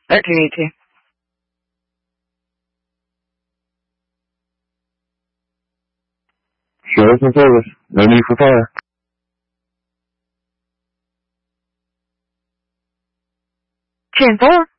Ответьте. Еще раз не слышишь? Времени не хватает. Чего?